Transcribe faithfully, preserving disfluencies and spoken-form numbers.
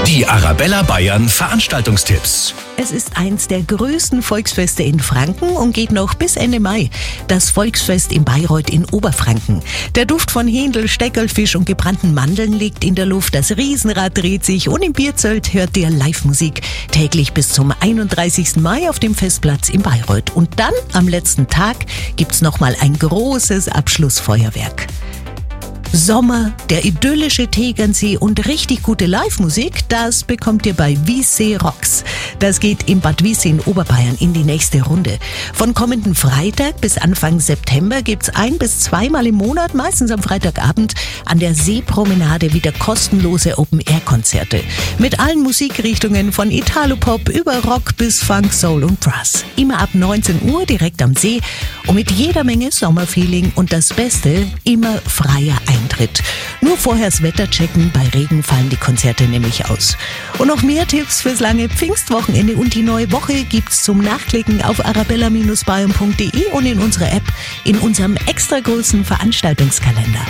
Die Arabella Bayern Veranstaltungstipps. Es ist eins der größten Volksfeste in Franken und geht noch bis Ende Mai. Das Volksfest in Bayreuth in Oberfranken. Der Duft von Händel, Steckerlfisch und gebrannten Mandeln liegt in der Luft. Das Riesenrad dreht sich und im Bierzelt hört ihr Live-Musik. Täglich bis zum einunddreißigsten Mai auf dem Festplatz in Bayreuth. Und dann, am letzten Tag, gibt's nochmal ein großes Abschlussfeuerwerk. Sommer, der idyllische Tegernsee und richtig gute Live-Musik, das bekommt ihr bei Wiessee Rocks. Das geht in Bad Wiessee in Oberbayern in die nächste Runde. Von kommenden Freitag bis Anfang September gibt's ein- bis zweimal im Monat, meistens am Freitagabend, an der Seepromenade wieder kostenlose Open-Air-Konzerte. Mit allen Musikrichtungen von Italo-Pop über Rock bis Funk, Soul und Brass. Immer ab neunzehn Uhr direkt am See und mit jeder Menge Sommerfeeling und das Beste, immer freier Eintritt. Nur vorher das Wetter checken, bei Regen fallen die Konzerte nämlich aus. Und noch mehr Tipps fürs lange Pfingstwochenende und die neue Woche gibt's zum Nachklicken auf arabella Bindestrich bayern punkt de und in unserer App in unserem extra großen Veranstaltungskalender.